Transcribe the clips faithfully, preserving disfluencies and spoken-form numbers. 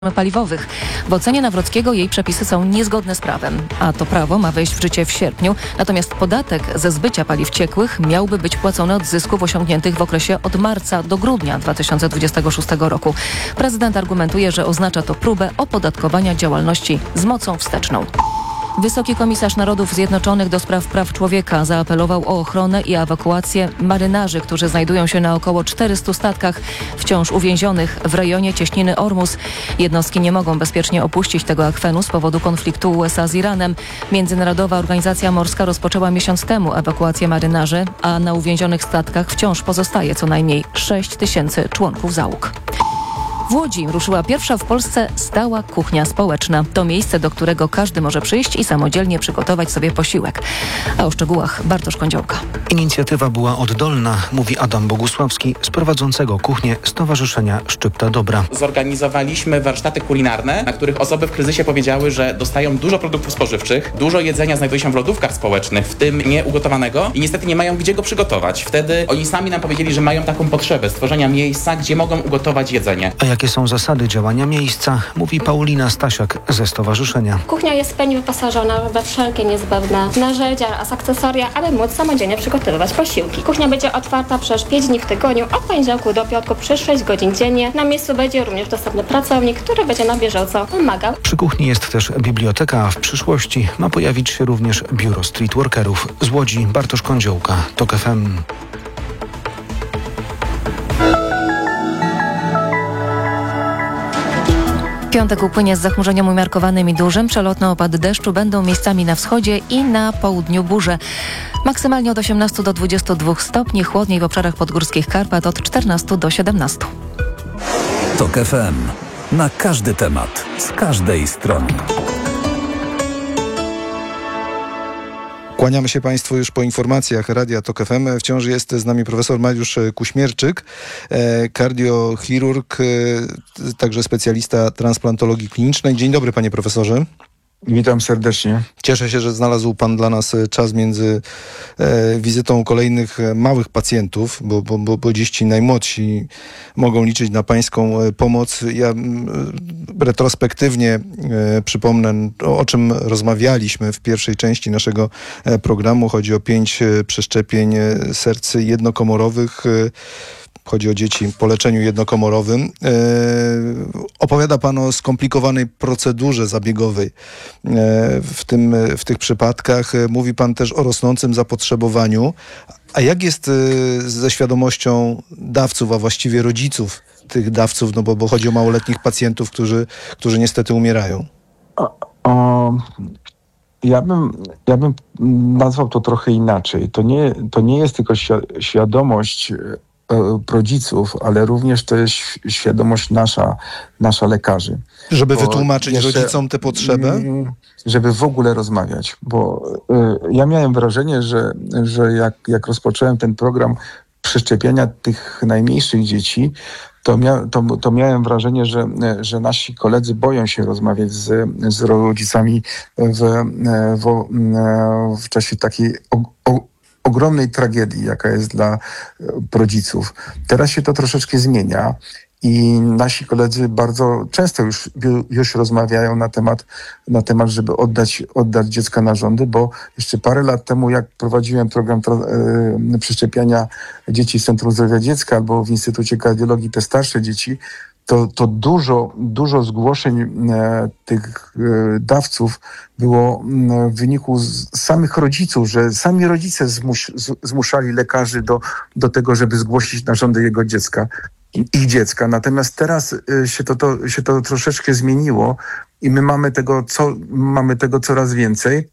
paliwowych. W ocenie Nawrockiego jej przepisy są niezgodne z prawem, a to prawo ma wejść w życie w sierpniu, natomiast podatek ze zbycia paliw ciekłych miałby być płacony od zysków osiągniętych w okresie od marca do grudnia dwa tysiące dwudziestego szóstego roku. Prezydent argumentuje, że oznacza to próbę opodatkowania działalności z mocą wsteczną. Wysoki Komisarz Narodów Zjednoczonych do spraw praw człowieka zaapelował o ochronę i ewakuację marynarzy, którzy znajdują się na około czterystu statkach wciąż uwięzionych w rejonie cieśniny Ormus. Jednostki nie mogą bezpiecznie opuścić tego akwenu z powodu konfliktu U S A z Iranem. Międzynarodowa Organizacja Morska rozpoczęła miesiąc temu ewakuację marynarzy, a na uwięzionych statkach wciąż pozostaje co najmniej sześć tysięcy członków załóg. W Łodzi ruszyła pierwsza w Polsce stała kuchnia społeczna. To miejsce, do którego każdy może przyjść i samodzielnie przygotować sobie posiłek. A o szczegółach Bartosz Kądziołka. Inicjatywa była oddolna, mówi Adam Bogusławski z prowadzącego kuchnię Stowarzyszenia Szczypta Dobra. Zorganizowaliśmy warsztaty kulinarne, na których osoby w kryzysie powiedziały, że dostają dużo produktów spożywczych, dużo jedzenia znajduje się w lodówkach społecznych, w tym nieugotowanego i niestety nie mają gdzie go przygotować. Wtedy oni sami nam powiedzieli, że mają taką potrzebę stworzenia miejsca, gdzie mogą ugotować jedzenie. A jakie są zasady działania miejsca, mówi Paulina Stasiak ze stowarzyszenia. Kuchnia jest w pełni wyposażona we wszelkie niezbędne narzędzia oraz akcesoria, aby móc samodzielnie przygotowywać posiłki. Kuchnia będzie otwarta przez pięć dni w tygodniu, od poniedziałku do piątku przez sześć godzin dziennie. Na miejscu będzie również dostępny pracownik, który będzie na bieżąco pomagał. Przy kuchni jest też biblioteka, a w przyszłości ma pojawić się również biuro streetworkerów. Z Łodzi Bartosz Kądziołka, TOK F M. Piątek upłynie z zachmurzeniem umiarkowanym i dużym. Przelotne opady deszczu będą miejscami na wschodzie i na południu burze. Maksymalnie od osiemnastu do dwudziestu dwóch stopni, chłodniej w obszarach podgórskich Karpat od czternastu do siedemnastu. TOK F M. Na każdy temat, z każdej strony. Kłaniamy się Państwu już po informacjach Radia TOK F M. Wciąż jest z nami profesor Mariusz Kuśmierczyk, kardiochirurg, także specjalista transplantologii klinicznej. Dzień dobry, panie profesorze. Witam serdecznie. Cieszę się, że znalazł pan dla nas czas między e, wizytą kolejnych małych pacjentów, bo, bo, bo, bo dziś ci najmłodsi mogą liczyć na pańską pomoc. Ja m, retrospektywnie e, przypomnę, o, o czym rozmawialiśmy w pierwszej części naszego e, programu. Chodzi o pięć e, przeszczepień serc jednokomorowych. E, Chodzi o dzieci po leczeniu jednokomorowym. E, opowiada pan o skomplikowanej procedurze zabiegowej e, w, tym, w tych przypadkach. Mówi pan też o rosnącym zapotrzebowaniu. A jak jest e, ze świadomością dawców, a właściwie rodziców tych dawców, no bo, bo chodzi o małoletnich pacjentów, którzy, którzy niestety umierają? O, o, ja bym, ja bym nazwał to trochę inaczej. To nie, to nie jest tylko świadomość rodziców, ale również to jest świadomość nasza, nasza lekarzy. Żeby bo wytłumaczyć jeszcze, rodzicom tę potrzebę? Żeby w ogóle rozmawiać, bo y, ja miałem wrażenie, że, że jak, jak rozpocząłem ten program przeszczepiania tych najmniejszych dzieci, to, mia, to, to miałem wrażenie, że, że nasi koledzy boją się rozmawiać z, z rodzicami w, w, w czasie takiej o, o, ogromnej tragedii, jaka jest dla rodziców. Teraz się to troszeczkę zmienia i nasi koledzy bardzo często już, już rozmawiają na temat, na temat, żeby oddać, oddać dziecka na rządy, bo jeszcze parę lat temu, jak prowadziłem program e, przeszczepiania dzieci w Centrum Zdrowia Dziecka albo w Instytucie Kardiologii te starsze dzieci, to, to dużo, dużo zgłoszeń e, tych e, dawców było e, w wyniku z samych rodziców, że sami rodzice zmus, z, zmuszali lekarzy do, do tego, żeby zgłosić narządy jego dziecka, ich dziecka. Natomiast teraz e, się, to, to, się to troszeczkę zmieniło i my mamy tego, co, mamy tego coraz więcej.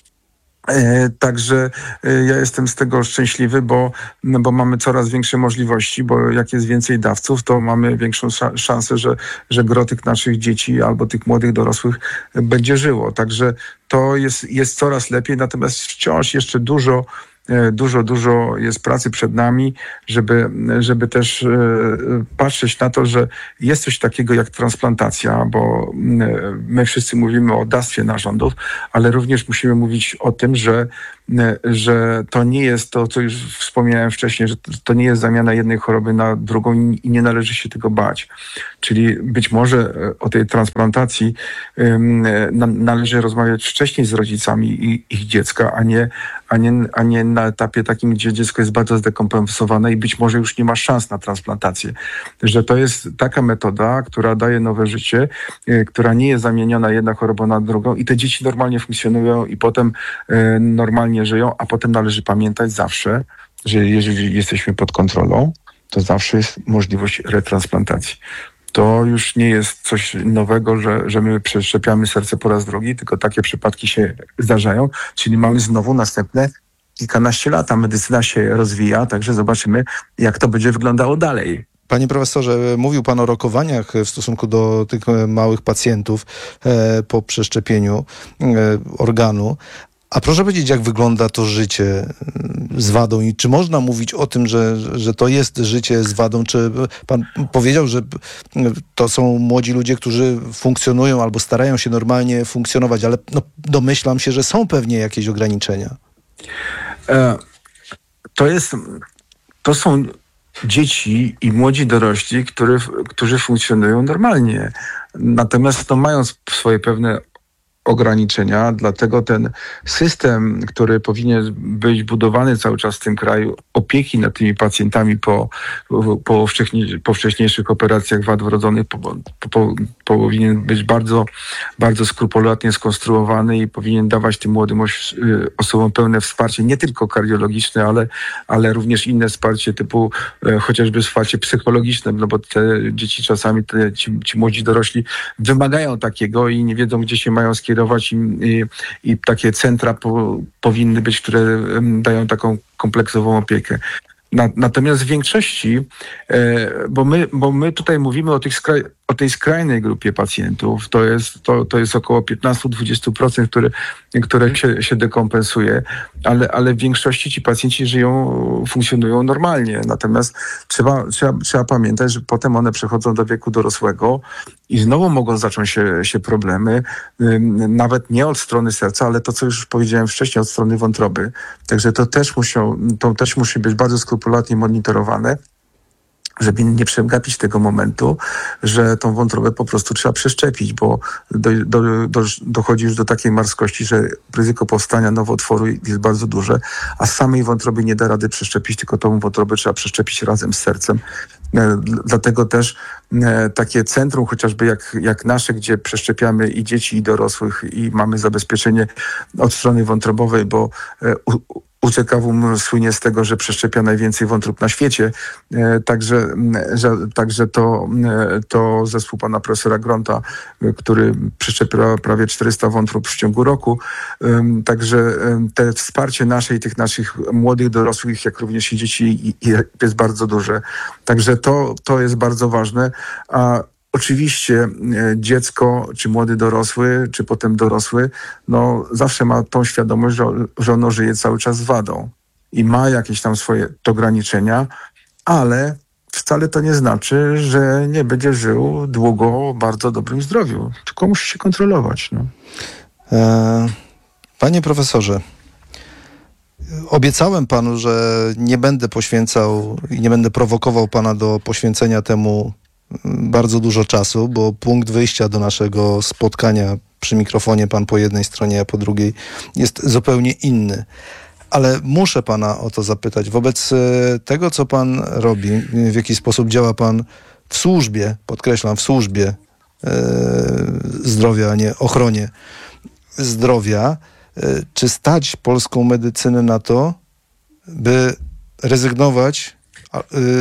E, także e, ja jestem z tego szczęśliwy, bo, no, bo mamy coraz większe możliwości, bo jak jest więcej dawców, to mamy większą sza- szansę, że, że gro tych naszych dzieci albo tych młodych dorosłych będzie żyło. Także to jest, jest coraz lepiej, natomiast wciąż jeszcze dużo dużo, dużo jest pracy przed nami, żeby, żeby też patrzeć na to, że jest coś takiego jak transplantacja, bo my wszyscy mówimy o dawstwie narządów, ale również musimy mówić o tym, że że to nie jest to, co już wspomniałem wcześniej, że to nie jest zamiana jednej choroby na drugą i nie należy się tego bać. Czyli być może o tej transplantacji należy rozmawiać wcześniej z rodzicami ich dziecka, a nie, a nie, a nie na etapie takim, gdzie dziecko jest bardzo zdekompensowane i być może już nie ma szans na transplantację. Że to jest taka metoda, która daje nowe życie, która nie jest zamieniona jedna choroba na drugą i te dzieci normalnie funkcjonują i potem normalnie nie żyją, a potem należy pamiętać zawsze, że jeżeli jesteśmy pod kontrolą, to zawsze jest możliwość retransplantacji. To już nie jest coś nowego, że, że my przeszczepiamy serce po raz drugi, tylko takie przypadki się zdarzają, czyli mamy znowu następne kilkanaście lat, a medycyna się rozwija, także zobaczymy, jak to będzie wyglądało dalej. Panie profesorze, mówił pan o rokowaniach w stosunku do tych małych pacjentów e, po przeszczepieniu e, organu. A proszę powiedzieć, jak wygląda to życie z wadą i czy można mówić o tym, że, że to jest życie z wadą? Czy pan powiedział, że to są młodzi ludzie, którzy funkcjonują albo starają się normalnie funkcjonować, ale no, domyślam się, że są pewnie jakieś ograniczenia. E, to jest, to są dzieci i młodzi dorośli, który, którzy funkcjonują normalnie. Natomiast no, mają swoje pewne ograniczenia, dlatego ten system, który powinien być budowany cały czas w tym kraju, opieki nad tymi pacjentami po, po, wcześniej, po wcześniejszych operacjach wad wrodzonych po, po, po, powinien być bardzo, bardzo skrupulatnie skonstruowany i powinien dawać tym młodym os- osobom pełne wsparcie, nie tylko kardiologiczne, ale, ale również inne wsparcie typu e, chociażby wsparcie psychologiczne, no bo te dzieci czasami, te, ci, ci młodzi dorośli wymagają takiego i nie wiedzą, gdzie się mają skierować. I, i, i takie centra po, powinny być, które um, dają taką kompleksową opiekę. Na, natomiast w większości, e, bo, my, bo my tutaj mówimy o, tych skraj, o tej skrajnej grupie pacjentów, to jest, to, to jest około piętnaście do dwudziestu procent, które, które się, się dekompensuje, ale, ale w większości ci pacjenci żyją, funkcjonują normalnie. Natomiast trzeba, trzeba, trzeba pamiętać, że potem one przechodzą do wieku dorosłego i znowu mogą zacząć się, się problemy, nawet nie od strony serca, ale to, co już powiedziałem wcześniej, od strony wątroby. Także to też muszą, to też musi być bardzo skrupulatnie monitorowane, żeby nie przegapić tego momentu, że tą wątrobę po prostu trzeba przeszczepić, bo do, do, do, dochodzi już do takiej marskości, że ryzyko powstania nowotworu jest bardzo duże, a z samej wątroby nie da rady przeszczepić, tylko tą wątrobę trzeba przeszczepić razem z sercem. Dlatego też takie centrum, chociażby jak, jak nasze, gdzie przeszczepiamy i dzieci, i dorosłych i mamy zabezpieczenie od strony wątrobowej, bo u, U C K W słynie z tego, że przeszczepia najwięcej wątrób na świecie, także, że, także to, to zespół pana profesora Gronta, który przeszczepia prawie czterysta wątrób w ciągu roku. Także te wsparcie nasze i tych naszych młodych dorosłych, jak również i dzieci jest bardzo duże. Także to, to jest bardzo ważne. A oczywiście dziecko, czy młody dorosły, czy potem dorosły, no zawsze ma tą świadomość, że, że ono żyje cały czas z wadą i ma jakieś tam swoje ograniczenia, ale wcale to nie znaczy, że nie będzie żył długo o bardzo dobrym zdrowiu, tylko musi się kontrolować. No. E, panie profesorze, obiecałem panu, że nie będę poświęcał i nie będę prowokował pana do poświęcenia temu bardzo dużo czasu, bo punkt wyjścia do naszego spotkania przy mikrofonie, pan po jednej stronie, a po drugiej, jest zupełnie inny. Ale muszę pana o to zapytać. Wobec tego, co pan robi, w jaki sposób działa pan w służbie, podkreślam, w służbie e, zdrowia, a nie ochronie zdrowia, e, czy stać polską medycynę na to, by rezygnować e,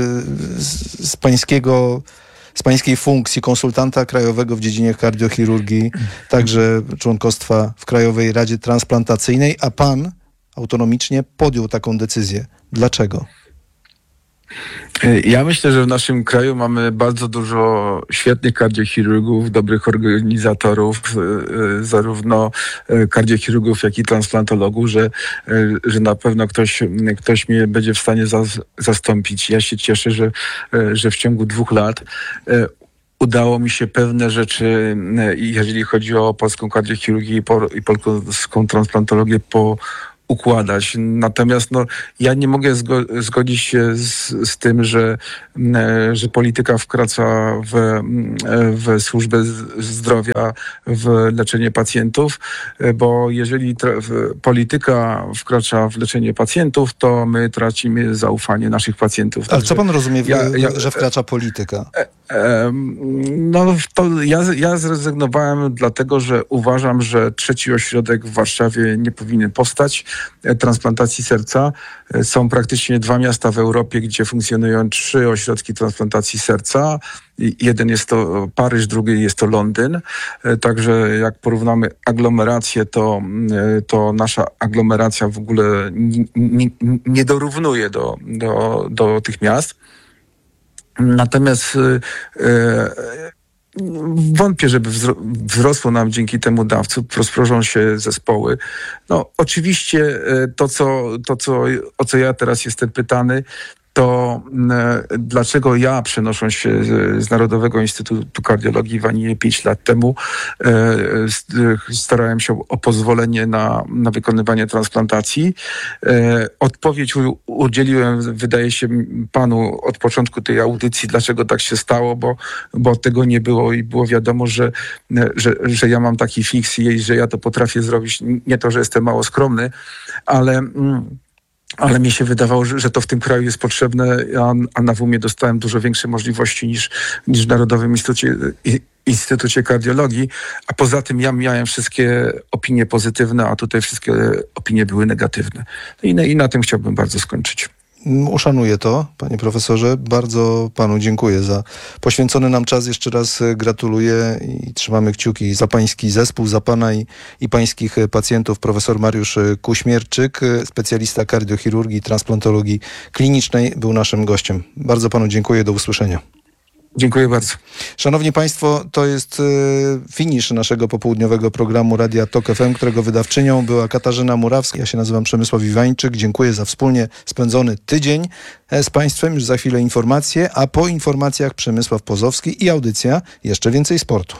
z, z pańskiego z pańskiej funkcji konsultanta krajowego w dziedzinie kardiochirurgii, także członkostwa w Krajowej Radzie Transplantacyjnej, a pan autonomicznie podjął taką decyzję. Dlaczego? Ja myślę, że w naszym kraju mamy bardzo dużo świetnych kardiochirurgów, dobrych organizatorów, zarówno kardiochirurgów, jak i transplantologów, że, że na pewno ktoś, ktoś mnie będzie w stanie za, zastąpić. Ja się cieszę, że, że w ciągu dwóch lat udało mi się pewne rzeczy, jeżeli chodzi o polską kardiochirurgię i polską transplantologię, po układać. Natomiast no, ja nie mogę zgo- zgodzić się z, z tym, że, że polityka wkracza w, w służbę zdrowia, w leczenie pacjentów, bo jeżeli tra- polityka wkracza w leczenie pacjentów, to my tracimy zaufanie naszych pacjentów. Ale co pan rozumie, ja, ja, że wkracza polityka? No to ja, ja zrezygnowałem dlatego, że uważam, że trzeci ośrodek w Warszawie nie powinien powstać transplantacji serca. Są praktycznie dwa miasta w Europie, gdzie funkcjonują trzy ośrodki transplantacji serca. Jeden jest to Paryż, drugi jest to Londyn. Także jak porównamy aglomerację, to, to nasza aglomeracja w ogóle nie, nie, nie dorównuje do, do, do tych miast. Natomiast e, wątpię, żeby wzrosło nam dzięki temu dawców, rozproszą się zespoły. No oczywiście to, co, to co, o co ja teraz jestem pytany, to e, dlaczego ja, przenosząc się z, z Narodowego Instytutu Kardiologii w Aninie pięć lat temu, e, starałem się o pozwolenie na, na wykonywanie transplantacji. E, odpowiedź u, udzieliłem, wydaje się, panu od początku tej audycji, dlaczego tak się stało, bo, bo tego nie było i było wiadomo, że, że, że ja mam taki fiks i że ja to potrafię zrobić. Nie to, że jestem mało skromny, ale... Mm, Ale mi się wydawało, że, że to w tym kraju jest potrzebne, a, a na W U M-ie dostałem dużo większe możliwości niż, niż w Narodowym Instytucie, Instytucie Kardiologii, a poza tym ja miałem wszystkie opinie pozytywne, a tutaj wszystkie opinie były negatywne. I na, i na tym chciałbym bardzo skończyć. Uszanuję to, panie profesorze. Bardzo panu dziękuję za poświęcony nam czas. Jeszcze raz gratuluję i trzymamy kciuki za pański zespół, za pana i, i pańskich pacjentów. Profesor Mariusz Kuśmierczyk, specjalista kardiochirurgii i transplantologii klinicznej, był naszym gościem. Bardzo panu dziękuję. Do usłyszenia. Dziękuję bardzo. Szanowni Państwo, to jest y, finisz naszego popołudniowego programu Radia Tok F M, którego wydawczynią była Katarzyna Murawska. Ja się nazywam Przemysław Iwańczyk. Dziękuję za wspólnie spędzony tydzień z Państwem. Już za chwilę informacje, a po informacjach Przemysław Pozowski i audycja Jeszcze więcej sportu.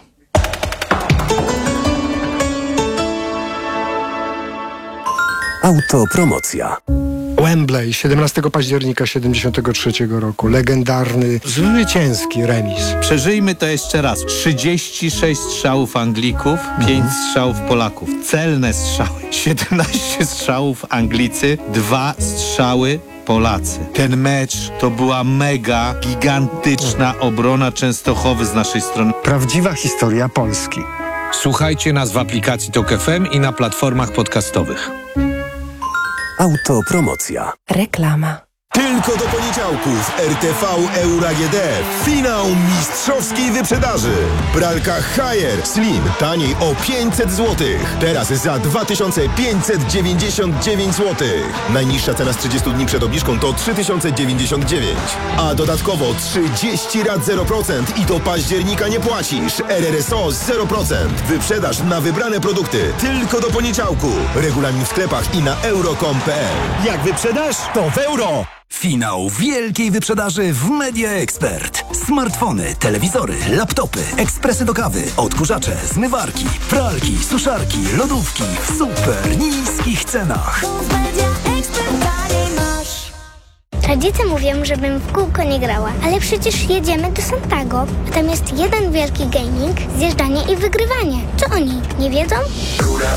Autopromocja. Wembley, siedemnastego października siedemdziesiątego trzeciego roku. Legendarny, zwycięski remis. Przeżyjmy to jeszcze raz. trzydzieści sześć strzałów Anglików, pięć strzałów Polaków. Celne strzały. siedemnaście strzałów Anglicy, dwa strzały Polacy. Ten mecz to była mega, gigantyczna obrona Częstochowy z naszej strony. Prawdziwa historia Polski. Słuchajcie nas w aplikacji Tok F M i na platformach podcastowych. Autopromocja. Reklama. Tylko do poniedziałków R T V Euro A G D. Finał mistrzowskiej wyprzedaży. Pralka Haier Slim taniej o pięćset złotych. Teraz za dwa tysiące pięćset dziewięćdziesiąt dziewięć złotych. Najniższa cena z trzydziestu dni przed obniżką to trzy tysiące dziewięćdziesiąt dziewięć. A dodatkowo trzydzieści rat zero procent i do października nie płacisz. R R S O zero procent. Wyprzedaż na wybrane produkty. Tylko do poniedziałku. Regulamin w sklepach i na euro kropka com kropka p l. Jak wyprzedasz, to w euro. Finał wielkiej wyprzedaży w Media Expert. Smartfony, telewizory, laptopy, ekspresy do kawy, odkurzacze, zmywarki, pralki, suszarki, lodówki w super niskich cenach. Rodzice mówią, żebym w kółko nie grała, ale przecież jedziemy do Santago, a tam jest jeden wielki gaming, zjeżdżanie i wygrywanie. Czy oni nie wiedzą?